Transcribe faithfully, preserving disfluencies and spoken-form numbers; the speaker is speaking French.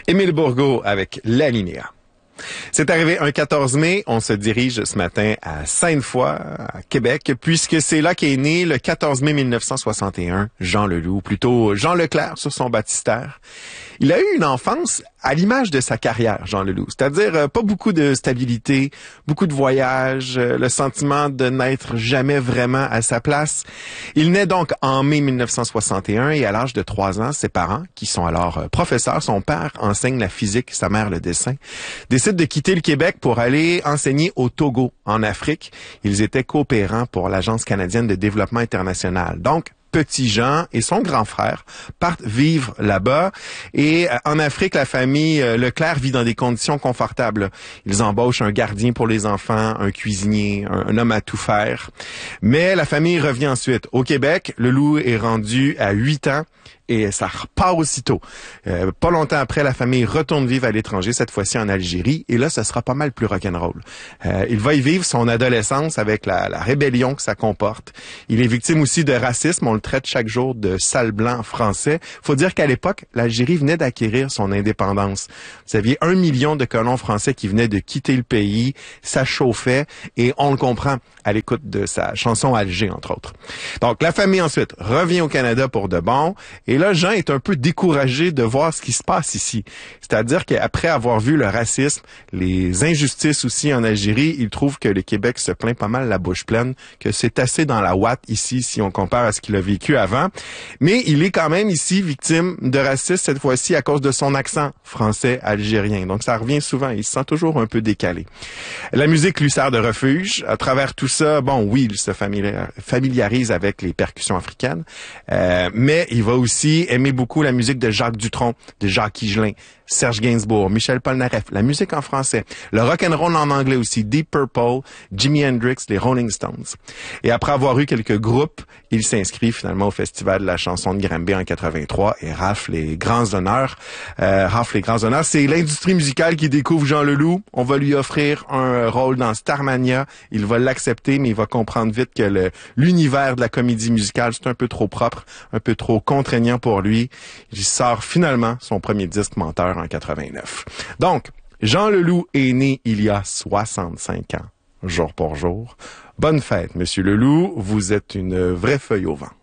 Émile Bourgault avec l'Alinéa. C'est arrivé un quatorze mai, on se dirige ce matin à Sainte-Foy, à Québec, puisque c'est là qu'est né le quatorze mai mille neuf cent soixante et un Jean Leloup, ou plutôt Jean Leclerc sur son baptistère. Il a eu une enfance à l'image de sa carrière, Jean Leloup, c'est-à-dire euh, pas beaucoup de stabilité, beaucoup de voyages, euh, le sentiment de n'être jamais vraiment à sa place. Il naît donc en mai mille neuf cent soixante et un et à l'âge de trois ans, ses parents, qui sont alors euh, professeurs, son père enseigne la physique, sa mère le dessin, décident de quitter le Québec pour aller enseigner au Togo, en Afrique. Ils étaient coopérants pour l'Agence canadienne de développement international. Donc, petit Jean et son grand frère partent vivre là-bas. Et euh, en Afrique, la famille euh, Leclerc vit dans des conditions confortables. Ils embauchent un gardien pour les enfants, un cuisinier, un, un homme à tout faire. Mais la famille revient ensuite au Québec. Leloup est rendu à huit ans. Et ça repart aussitôt. Euh, pas longtemps après, la famille retourne vivre à l'étranger, cette fois-ci en Algérie. Et là, ce sera pas mal plus rock'n'roll. Euh, il va y vivre son adolescence avec la, la rébellion que ça comporte. Il est victime aussi de racisme. On le traite chaque jour de sale blanc français. Faut dire qu'à l'époque, l'Algérie venait d'acquérir son indépendance. Vous aviez un million de colons français qui venaient de quitter le pays. Ça chauffait. Et on le comprend à l'écoute de sa chanson Alger, entre autres. Donc, la famille ensuite revient au Canada pour de bon. Et Et là, Jean est un peu découragé de voir ce qui se passe ici. C'est-à-dire qu'après avoir vu le racisme, les injustices aussi en Algérie, il trouve que le Québec se plaint pas mal la bouche pleine, que c'est assez dans la ouate ici si on compare à ce qu'il a vécu avant. Mais il est quand même ici victime de racisme, cette fois-ci à cause de son accent français-algérien. Donc ça revient souvent, il se sent toujours un peu décalé. La musique lui sert de refuge. À travers tout ça, bon oui, il se familiarise avec les percussions africaines, euh, mais il va aussi aimer beaucoup la musique de Jacques Dutronc, de Jacques Higelin, Serge Gainsbourg, Michel Polnareff, la musique en français, le rock'n'roll en anglais aussi, Deep Purple, Jimi Hendrix, les Rolling Stones. Et après avoir eu quelques groupes, il s'inscrit finalement au Festival de la chanson de Granby en quatre-vingt-trois et rafle les grands honneurs. Euh, rafle les grands honneurs. C'est l'industrie musicale qui découvre Jean Leloup. On va lui offrir un rôle dans Starmania. Il va l'accepter, mais il va comprendre vite que le, l'univers de la comédie musicale, c'est un peu trop propre, un peu trop contraignant pour lui. Il sort finalement son premier disque Menteur en quatre-vingt-neuf. Donc, Jean Leloup est né il y a soixante-cinq ans, jour pour jour. Bonne fête, Monsieur Leloup. Vous êtes une vraie feuille au vent.